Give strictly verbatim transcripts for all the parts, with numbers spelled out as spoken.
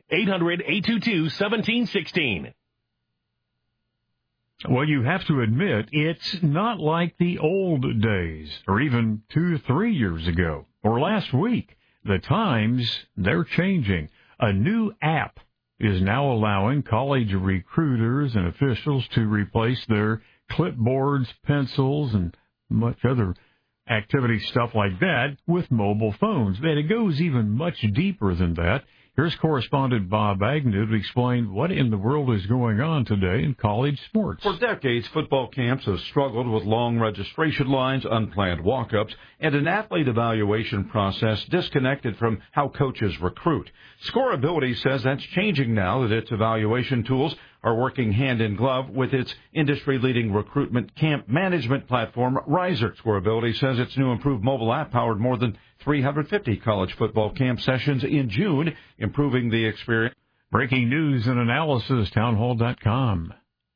eight hundred, eight two two, one seven one six. Well, you have to admit, it's not like the old days, or even two, three years ago, or last week. The times, they're changing. A new app is now allowing college recruiters and officials to replace their clipboards, pencils, and much other activity stuff like that with mobile phones. And it goes even much deeper than that. Here's correspondent Bob Agnew to explain what in the world is going on today in college sports. For decades, football camps have struggled with long registration lines, unplanned walk-ups, and an athlete evaluation process disconnected from how coaches recruit. Scoreability says that's changing now that its evaluation tools are working hand-in-glove with its industry-leading recruitment camp management platform, Riser. Scoreability says its new improved mobile app powered more than three hundred fifty college football camp sessions in June, improving the experience. Breaking news and analysis, townhall dot com.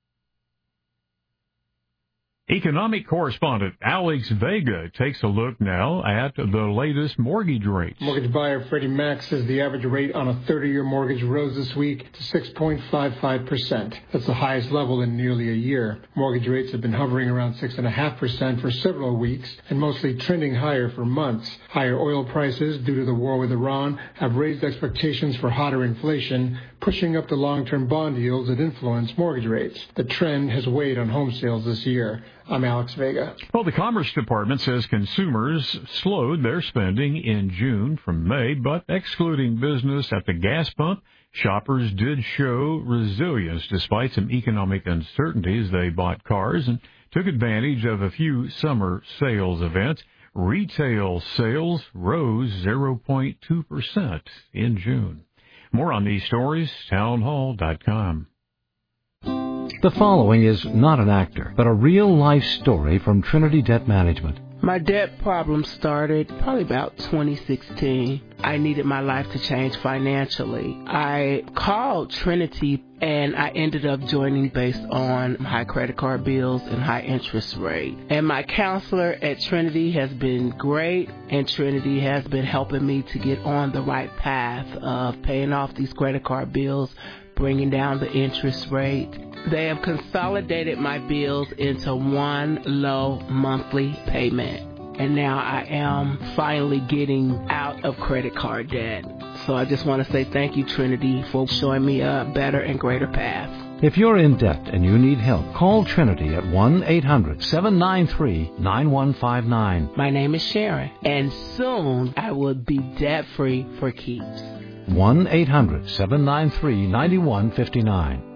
Economic correspondent Alex Vega takes a look now at the latest mortgage rates. Mortgage buyer Freddie Mac says the average rate on a thirty-year mortgage rose this week to six point five five percent. That's the highest level in nearly a year. Mortgage rates have been hovering around six point five percent for several weeks and mostly trending higher for months. Higher oil prices due to the war with Iran have raised expectations for hotter inflation, pushing up the long-term bond yields that influence mortgage rates. The trend has weighed on home sales this year. I'm Alex Vega. Well, the Commerce Department says consumers slowed their spending in June from May, but excluding business at the gas pump, shoppers did show resilience despite some economic uncertainties. They bought cars and took advantage of a few summer sales events. Retail sales rose zero point two percent in June. More on these stories, townhall dot com. The following is not an actor, but a real-life story from Trinity Debt Management. My debt problem started probably about twenty sixteen. I needed my life to change financially. I called Trinity and I ended up joining based on high credit card bills and high interest rate. And my counselor at Trinity has been great, and Trinity has been helping me to get on the right path of paying off these credit card bills, bringing down the interest rate. They have consolidated my bills into one low monthly payment. And now I am finally getting out of credit card debt. So I just want to say thank you, Trinity, for showing me a better and greater path. If you're in debt and you need help, call Trinity at one eight hundred, seven nine three, nine one five nine. My name is Sharon, and soon I will be debt-free for keeps. one eight hundred, seven nine three, nine one five nine.